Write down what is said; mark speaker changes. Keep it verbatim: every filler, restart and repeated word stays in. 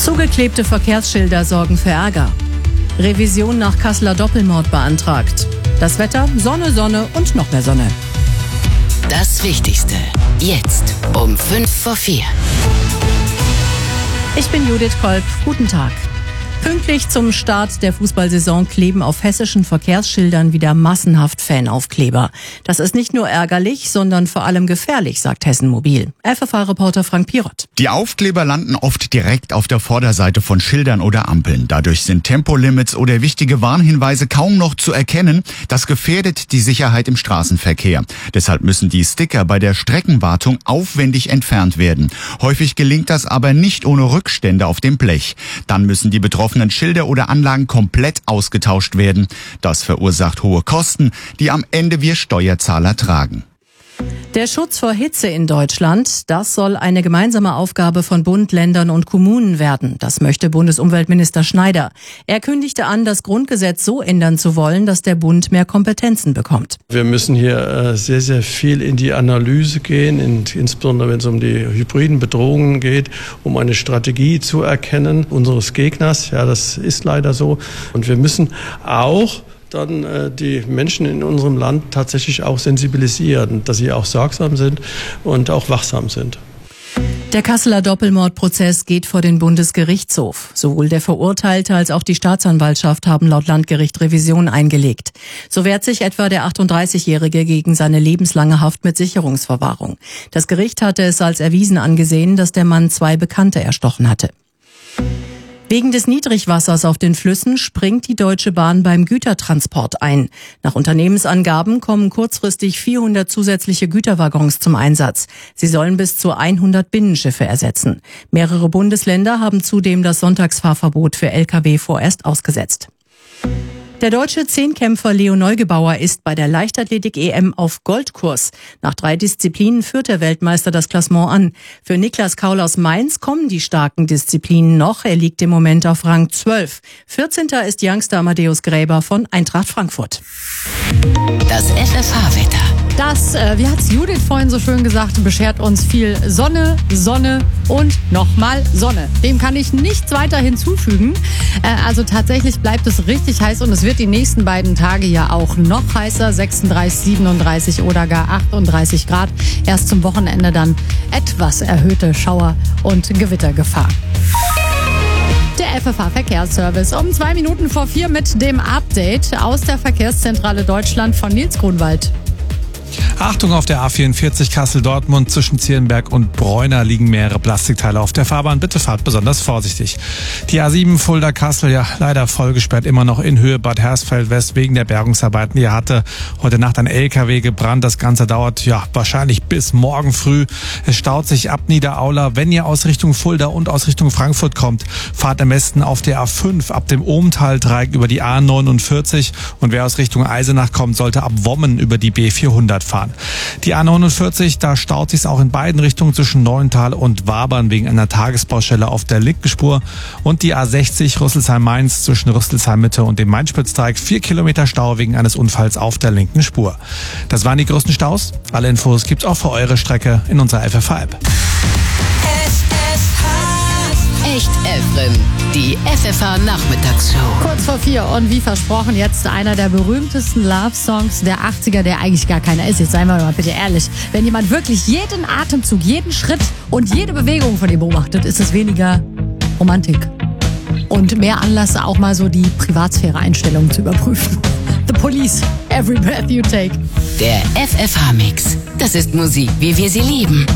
Speaker 1: Zugeklebte Verkehrsschilder sorgen für Ärger. Revision nach Kasseler Doppelmord beantragt. Das Wetter, Sonne, Sonne und noch mehr Sonne.
Speaker 2: Das Wichtigste, jetzt um fünf vor vier.
Speaker 1: Ich bin Judith Kolb. Guten Tag. Pünktlich zum Start der Fußballsaison kleben auf hessischen Verkehrsschildern wieder massenhaft Fanaufkleber. Das ist nicht nur ärgerlich, sondern vor allem gefährlich, sagt Hessen Mobil. F F H-Reporter Frank Pirot.
Speaker 3: Die Aufkleber landen oft direkt auf der Vorderseite von Schildern oder Ampeln. Dadurch sind Tempolimits oder wichtige Warnhinweise kaum noch zu erkennen. Das gefährdet die Sicherheit im Straßenverkehr. Deshalb müssen die Sticker bei der Streckenwartung aufwendig entfernt werden. Häufig gelingt das aber nicht ohne Rückstände auf dem Blech. Dann müssen die betroffenen Schilder oder Anlagen komplett ausgetauscht werden. Das verursacht hohe Kosten, die am Ende wir Steuerzahler tragen.
Speaker 1: Der Schutz vor Hitze in Deutschland, das soll eine gemeinsame Aufgabe von Bund, Ländern und Kommunen werden. Das möchte Bundesumweltminister Schneider. Er kündigte an, das Grundgesetz so ändern zu wollen, dass der Bund mehr Kompetenzen bekommt.
Speaker 4: Wir müssen hier äh, sehr, sehr viel in die Analyse gehen, in, insbesondere wenn es um die hybriden Bedrohungen geht, um eine Strategie zu erkennen unseres Gegners. Ja, das ist leider so. Und wir müssen auch dann äh, die Menschen in unserem Land tatsächlich auch sensibilisieren, dass sie auch sorgsam sind und auch wachsam sind.
Speaker 1: Der Kasseler Doppelmordprozess geht vor den Bundesgerichtshof. Sowohl der Verurteilte als auch die Staatsanwaltschaft haben laut Landgericht Revision eingelegt. So wehrt sich etwa der achtunddreißigjährige gegen seine lebenslange Haft mit Sicherungsverwahrung. Das Gericht hatte es als erwiesen angesehen, dass der Mann zwei Bekannte erstochen hatte. Wegen des Niedrigwassers auf den Flüssen springt die Deutsche Bahn beim Gütertransport ein. Nach Unternehmensangaben kommen kurzfristig vierhundert zusätzliche Güterwaggons zum Einsatz. Sie sollen bis zu hundert Binnenschiffe ersetzen. Mehrere Bundesländer haben zudem das Sonntagsfahrverbot für L K W vorerst ausgesetzt. Der deutsche Zehnkämpfer Leo Neugebauer ist bei der Leichtathletik-E M auf Goldkurs. Nach drei Disziplinen führt der Weltmeister das Klassement an. Für Niklas Kaul aus Mainz kommen die starken Disziplinen noch. Er liegt im Moment auf Rang zwölf. vierzehnter ist Youngster Amadeus Gräber von Eintracht Frankfurt.
Speaker 2: Das F F H-Wetter.
Speaker 5: Das, äh, wie hat's Judith vorhin so schön gesagt, beschert uns viel Sonne, Sonne und nochmal Sonne. Dem kann ich nichts weiter hinzufügen. Äh, also tatsächlich bleibt es richtig heiß und es wird die nächsten beiden Tage ja auch noch heißer. sechsunddreißig, siebenunddreißig oder gar achtunddreißig Grad. Erst zum Wochenende dann etwas erhöhte Schauer- und Gewittergefahr. Der F F H-Verkehrsservice um zwei Minuten vor vier mit dem Update aus der Verkehrszentrale Deutschland von Nils Grunwald.
Speaker 6: Achtung, auf der A vierundvierzig Kassel-Dortmund zwischen Zierenberg und Bräuner liegen mehrere Plastikteile auf der Fahrbahn. Bitte fahrt besonders vorsichtig. Die A sieben Fulda-Kassel, ja leider vollgesperrt, immer noch in Höhe Bad Hersfeld-West wegen der Bergungsarbeiten. Hier hatte heute Nacht ein L K W gebrannt. Das Ganze dauert ja wahrscheinlich bis morgen früh. Es staut sich ab Niederaula. Wenn ihr aus Richtung Fulda und aus Richtung Frankfurt kommt, fahrt am besten auf der A fünf ab dem Ohmtal-Dreieck über die A neunundvierzig. Und wer aus Richtung Eisenach kommt, sollte ab Wommen über die B vierhundert fahren. Die A neunundvierzig, da staut sich auch in beiden Richtungen zwischen Neuental und Wabern wegen einer Tagesbaustelle auf der linken Spur. Und die A sechzig Rüsselsheim-Mainz zwischen Rüsselsheim-Mitte und dem Main-Spitz-Dreieck, vier Kilometer Stau wegen eines Unfalls auf der linken Spur. Das waren die größten Staus. Alle Infos gibt's auch für eure Strecke in unserer F F H-App.
Speaker 2: Echt Efrem, die F F H-Nachmittagsshow.
Speaker 5: Kurz vor vier und wie versprochen jetzt einer der berühmtesten Love-Songs der achtziger, der eigentlich gar keiner ist. Jetzt seien wir mal bitte ehrlich. Wenn jemand wirklich jeden Atemzug, jeden Schritt und jede Bewegung von ihm beobachtet, ist es weniger Romantik. Und mehr Anlass, auch mal so die Privatsphäre-Einstellungen zu überprüfen. The Police, Every Breath You Take.
Speaker 2: Der F F H-Mix. Das ist Musik, wie wir sie lieben.